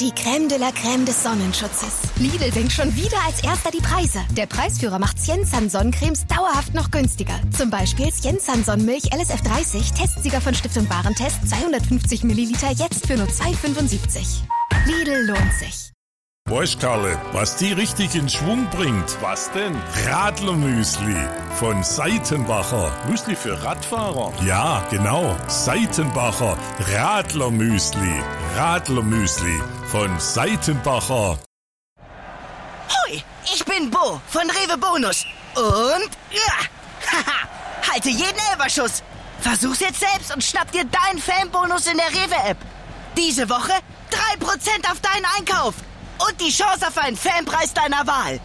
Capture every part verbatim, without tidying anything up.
Die Crème de la Crème des Sonnenschutzes. Lidl senkt schon wieder als erster die Preise. Der Preisführer macht Siensan Sonnencremes dauerhaft noch günstiger. Zum Beispiel Siensan Sonnenmilch L S F dreißig, Testsieger von Stiftung Warentest, zweihundertfünfzig Milliliter, jetzt für nur zwei Euro fünfundsiebzig. Lidl lohnt sich. Weißt Karle, was die richtig in Schwung bringt? Was denn? Radlermüsli von Seitenbacher. Müsli für Radfahrer? Ja, genau. Seitenbacher Radlermüsli. Radlermüsli von Seitenbacher. Hoi, ich bin Bo von Rewe Bonus. Und ja, haha, halte jeden Elberschuss. Versuch's jetzt selbst und schnapp dir deinen Fanbonus in der Rewe-App. Diese Woche drei Prozent auf deinen Einkauf. Und die Chance auf einen Fanpreis deiner Wahl.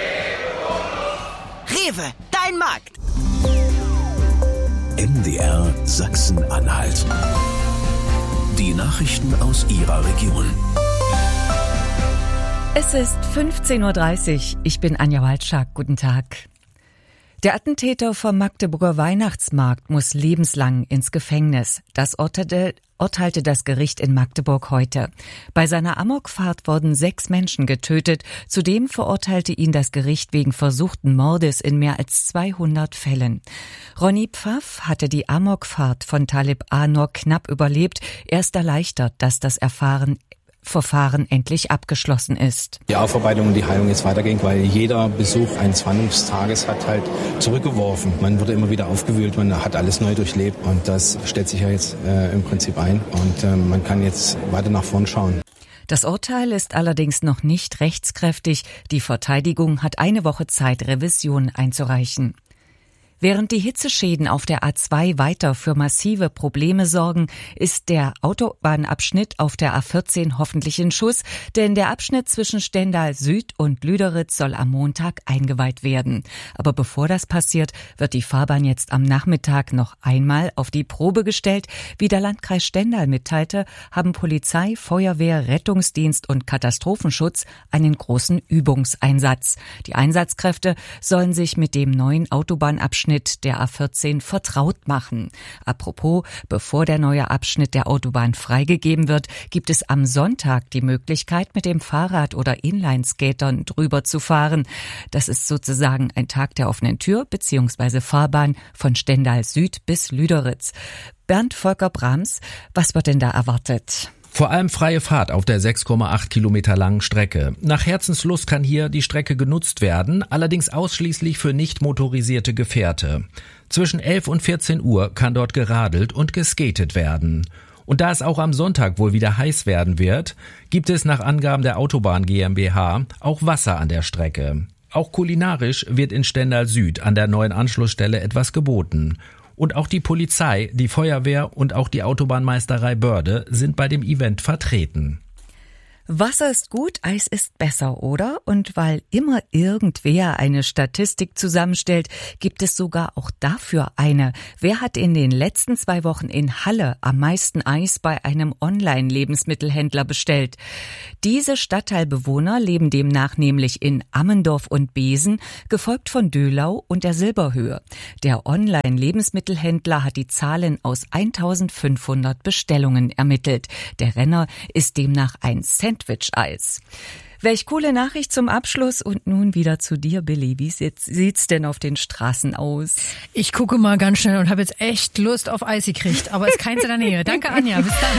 Rewe, dein Markt. M D R Sachsen-Anhalt. Die Nachrichten aus Ihrer Region. Es ist fünfzehn Uhr dreißig. Ich bin Anja Walczak. Guten Tag. Der Attentäter vom Magdeburger Weihnachtsmarkt muss lebenslang ins Gefängnis. Das urteilte, urteilte das Gericht in Magdeburg heute. Bei seiner Amokfahrt wurden sechs Menschen getötet. Zudem verurteilte ihn das Gericht wegen versuchten Mordes in mehr als zweihundert Fällen. Ronny Pfaff hatte die Amokfahrt von Talib A. nur knapp überlebt. Er ist erleichtert, dass das Erfahren Verfahren endlich abgeschlossen ist. Die Aufarbeitung und die Heilung jetzt weiterging, weil jeder Besuch eines Warnungstages hat halt zurückgeworfen. Man wurde immer wieder aufgewühlt, man hat alles neu durchlebt und das stellt sich ja jetzt äh, im Prinzip ein und äh, man kann jetzt weiter nach vorn schauen. Das Urteil ist allerdings noch nicht rechtskräftig. Die Verteidigung hat eine Woche Zeit, Revision einzureichen. Während die Hitzeschäden auf der A zwei weiter für massive Probleme sorgen, ist der Autobahnabschnitt auf der A vierzehn hoffentlich in Schuss, denn der Abschnitt zwischen Stendal Süd und Lüderitz soll am Montag eingeweiht werden. Aber bevor das passiert, wird die Fahrbahn jetzt am Nachmittag noch einmal auf die Probe gestellt. Wie der Landkreis Stendal mitteilte, haben Polizei, Feuerwehr, Rettungsdienst und Katastrophenschutz einen großen Übungseinsatz. Die Einsatzkräfte sollen sich mit dem neuen Autobahnabschnitt der A vierzehn vertraut machen. Apropos, bevor der neue Abschnitt der Autobahn freigegeben wird, gibt es am Sonntag die Möglichkeit, mit dem Fahrrad oder Inlineskatern drüber zu fahren. Das ist sozusagen ein Tag der offenen Tür bzw. Fahrbahn von Stendal Süd bis Lüderitz. Bernd Volker Brahms, was wird denn da erwartet? Vor allem freie Fahrt auf der sechs Komma acht Kilometer langen Strecke. Nach Herzenslust kann hier die Strecke genutzt werden, allerdings ausschließlich für nicht motorisierte Gefährte. Zwischen elf und vierzehn Uhr kann dort geradelt und geskatet werden. Und da es auch am Sonntag wohl wieder heiß werden wird, gibt es nach Angaben der Autobahn GmbH auch Wasser an der Strecke. Auch kulinarisch wird in Stendal Süd an der neuen Anschlussstelle etwas geboten. Und auch die Polizei, die Feuerwehr und auch die Autobahnmeisterei Börde sind bei dem Event vertreten. Wasser ist gut, Eis ist besser, oder? Und weil immer irgendwer eine Statistik zusammenstellt, gibt es sogar auch dafür eine. Wer hat in den letzten zwei Wochen in Halle am meisten Eis bei einem Online-Lebensmittelhändler bestellt? Diese Stadtteilbewohner leben demnach nämlich in Ammendorf und Besen, gefolgt von Döhlau und der Silberhöhe. Der Online-Lebensmittelhändler hat die Zahlen aus eintausendfünfhundert Bestellungen ermittelt. Der Renner ist demnach ein Sandwich-Eis. Welch coole Nachricht zum Abschluss und nun wieder zu dir, Billy. Wie sieht's denn auf den Straßen aus? Ich gucke mal ganz schnell und habe jetzt echt Lust auf Eis gekriegt, aber ist keins in der Nähe. Danke, Anja. Bis dann.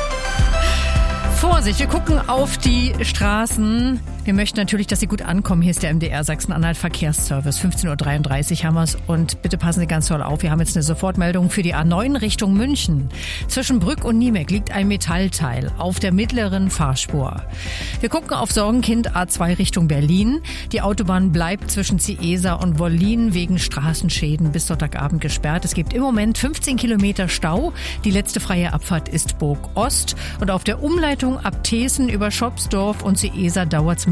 Vorsicht, wir gucken auf die Straßen. Wir möchten natürlich, dass Sie gut ankommen. Hier ist der M D R Sachsen-Anhalt Verkehrsservice. fünfzehn Uhr dreiunddreißig haben wir es. Und bitte passen Sie ganz toll auf. Wir haben jetzt eine Sofortmeldung für die A neun Richtung München. Zwischen Brück und Niemek liegt ein Metallteil auf der mittleren Fahrspur. Wir gucken auf Sorgenkind A zwei Richtung Berlin. Die Autobahn bleibt zwischen Ciesa und Wollin wegen Straßenschäden bis Sonntagabend gesperrt. Es gibt im Moment fünfzehn Kilometer Stau. Die letzte freie Abfahrt ist Burg Ost. Und auf der Umleitung ab Thesen über Schopsdorf und Ciesa dauert es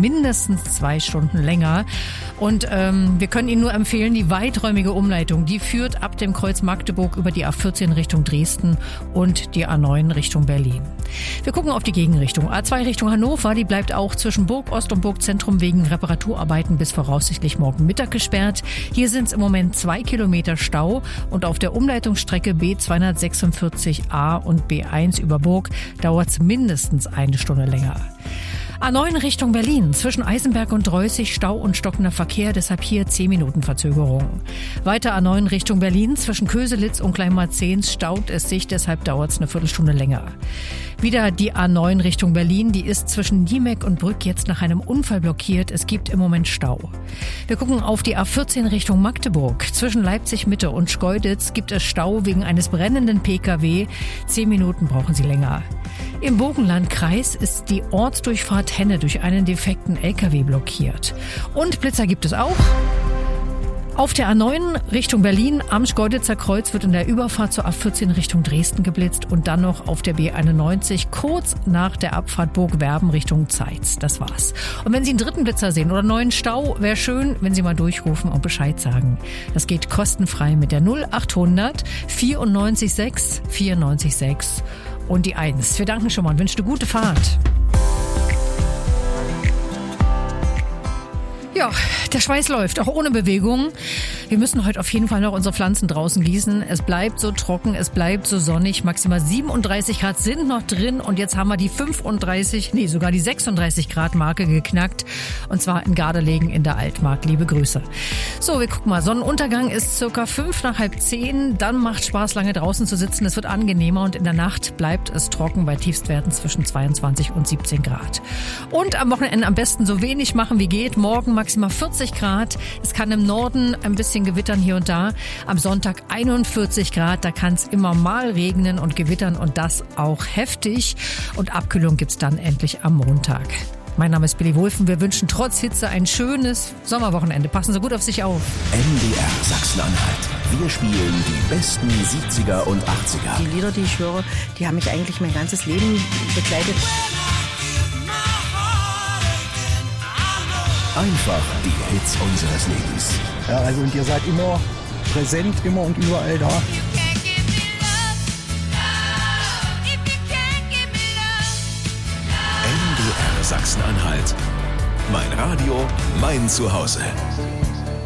mindestens zwei Stunden länger. Und ähm, wir können Ihnen nur empfehlen, die weiträumige Umleitung, die führt ab dem Kreuz Magdeburg über die A vierzehn Richtung Dresden und die A neun Richtung Berlin. Wir gucken auf die Gegenrichtung. A zwei Richtung Hannover, die bleibt auch zwischen Burg Ost und Burgzentrum wegen Reparaturarbeiten bis voraussichtlich morgen Mittag gesperrt. Hier sind es im Moment zwei Kilometer Stau und auf der Umleitungsstrecke B zweihundertsechsundvierzig A und B eins über Burg dauert es mindestens eine Stunde länger. A neun Richtung Berlin. Zwischen Eisenberg und Dreußig Stau und stockender Verkehr, deshalb hier zehn Minuten Verzögerung. Weiter A neun Richtung Berlin. Zwischen Köselitz und Kleinmarzens staut es sich, deshalb dauert es eine Viertelstunde länger. Wieder die A neun Richtung Berlin. Die ist zwischen Niemek und Brück jetzt nach einem Unfall blockiert. Es gibt im Moment Stau. Wir gucken auf die A vierzehn Richtung Magdeburg. Zwischen Leipzig Mitte und Schkeuditz gibt es Stau wegen eines brennenden P K W. Zehn Minuten brauchen Sie länger. Im Burgenlandkreis ist die Ortsdurchfahrt Henne durch einen defekten L K W blockiert. Und Blitzer gibt es auch. Auf der A neun Richtung Berlin am Schkeuditzer Kreuz wird in der Überfahrt zur A vierzehn Richtung Dresden geblitzt und dann noch auf der B einundneunzig kurz nach der Abfahrt Burgwerben Richtung Zeitz. Das war's. Und wenn Sie einen dritten Blitzer sehen oder einen neuen Stau, wäre schön, wenn Sie mal durchrufen und Bescheid sagen. Das geht kostenfrei mit der null achthundert vierundneunzig sechs vierundneunzig sechs und die eins. Wir danken schon mal und wünschen eine gute Fahrt. Ja, der Schweiß läuft, auch ohne Bewegung. Wir müssen heute auf jeden Fall noch unsere Pflanzen draußen gießen. Es bleibt so trocken, es bleibt so sonnig. Maximal siebenunddreißig Grad sind noch drin und jetzt haben wir die fünfunddreißig, nee, sogar die sechsunddreißig Grad Marke geknackt. Und zwar in Gardelegen in der Altmark. Liebe Grüße. So, wir gucken mal. Sonnenuntergang ist circa fünf nach halb zehn. Dann macht Spaß, lange draußen zu sitzen. Es wird angenehmer und in der Nacht bleibt es trocken bei Tiefstwerten zwischen zweiundzwanzig und siebzehn Grad. Und am Wochenende am besten so wenig machen wie geht. Morgen maximal vierzig Grad. Es kann im Norden ein bisschen gewittern hier und da. Am Sonntag einundvierzig Grad. Da kann es immer mal regnen und gewittern und das auch heftig. Und Abkühlung gibt's dann endlich am Montag. Mein Name ist Billy Wulffen. Wir wünschen trotz Hitze ein schönes Sommerwochenende. Passen Sie gut auf sich auf. M D R Sachsen-Anhalt. Wir spielen die besten siebziger und achtziger. Die Lieder, die ich höre, die haben mich eigentlich mein ganzes Leben begleitet. Einfach die Hits unseres Lebens. Ja, also und ihr seid immer präsent, immer und überall da. M D R Sachsen-Anhalt. Mein Radio, mein Zuhause.